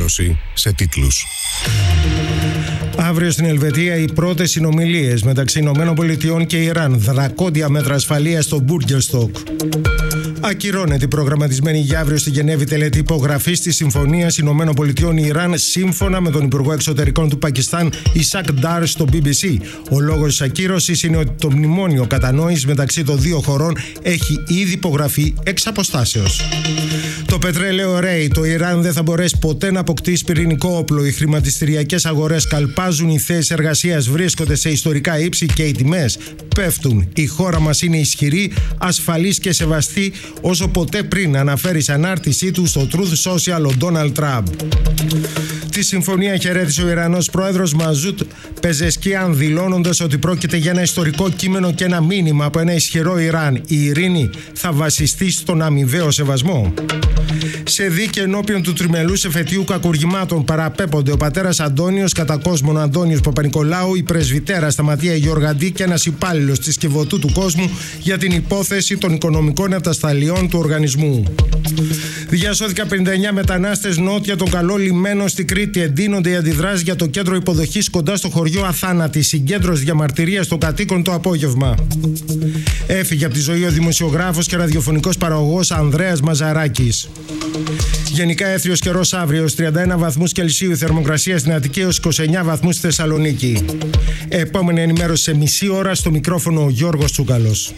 ενημέρωση σε τίτλους. Αύριο στην Ελβετία οι πρώτες συνομιλίες μεταξύ ΗΠΑ και Ιράν. Δρακόντια μέτρα ασφαλείας στο Μπουργκερστοκ. Ακυρώνεται η προγραμματισμένη για αύριο στη Γενέβη τελετή υπογραφής της Συμφωνίας ΗΠΑ-Ιράν, σύμφωνα με τον Υπουργό Εξωτερικών του Πακιστάν, Ισακ Ντάρ, στο BBC. Ο λόγος της ακύρωσης είναι ότι το μνημόνιο κατανόησης μεταξύ των δύο χωρών έχει ήδη υπογραφεί εξ αποστάσεως. Το πετρέλαιο ρέει. Το Ιράν δεν θα μπορέσει ποτέ να αποκτήσει πυρηνικό όπλο. Οι χρηματιστηριακές αγορές καλπάζουν, οι θέσεις εργασίας βρίσκονται σε ιστορικά ύψη και οι τιμές πέφτουν. Η χώρα μας είναι ισχυρή, ασφαλής και σεβαστή όσο ποτέ πριν, αναφέρει σε ανάρτησή του στο Truth Social ο Ντόναλντ Τραμπ. Τη συμφωνία χαιρέτησε ο Ιρανός πρόεδρος Μαζούτ Πεζεσκίαν, δηλώνοντας ότι πρόκειται για ένα ιστορικό κείμενο και ένα μήνυμα από ένα ισχυρό Ιράν. Η ειρήνη θα βασιστεί στον αμοιβαίο σεβασμό. Σε δίκη ενώπιον του τριμελούς εφετείου κακουργημάτων παραπέπονται ο πατέρας Αντώνιος, κατά κόσμον Αντώνιος Παπα-Νικολάου, η πρεσβυτέρα Σταματία Γεωργαντή και ένας υπάλληλος της Κιβωτού του Κόσμου για την υπόθεση των οικονομικών ατασταλιών του οργανισμού. Διασώθηκαν 59 μετανάστες νότια των Καλό Λιμένο στη Κρήτη. Εντείνονται οι ανδράσεις για το κέντρο υποδοχής κοντά στο χωριό Αθάνατη. Συγκέντρωση διαμαρτυρίας των κατοίκων το απόγευμα. Έφυγε από τη ζωή ο δημοσιογράφος και ραδιοφωνικός παραγωγός Ανδρέας Μαζαράκης. Γενικά έθριος καιρός αύριο, 31 βαθμούς Κελσίου η θερμοκρασία στην Αττική έως 29 βαθμούς στη Θεσσαλονίκη. Επόμενη ενημέρωση σε μισή ώρα, στο μικρόφωνο ο Γιώργος Τσούκαλος.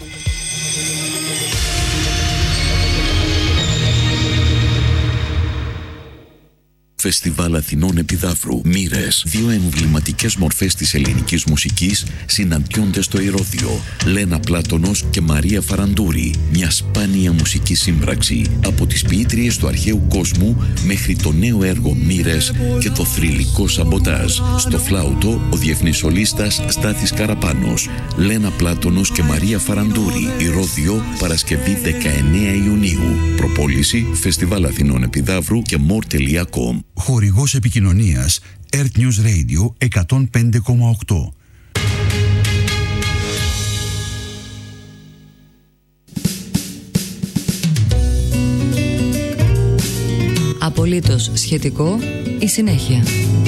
Φεστιβάλ Αθηνών Επιδαύρου. Μοίρες. Δύο εμβληματικές μορφές της ελληνικής μουσικής συναντιόνται στο Ηρώδειο. Λένα Πλάτωνος και Μαρία Φαραντούρη. Μια σπάνια μουσική σύμπραξη. Από τις ποιήτριες του αρχαίου κόσμου μέχρι το νέο έργο Μοίρες και το θρυλικό Σαμποτάζ. Στο φλάουτο ο διεθνής σολίστας Στάθης Καραπάνος. Λένα Πλάτωνος και Μαρία Φαραντούρη. Ηρώδειο, Παρασκευή 19 Ιουνίου. Προπόληση Φεστιβάλ Αθηνών Επιδαύρου και more.com. Χορηγός επικοινωνίας Earth News Radio 105,8. Απολύτως σχετικό η συνέχεια.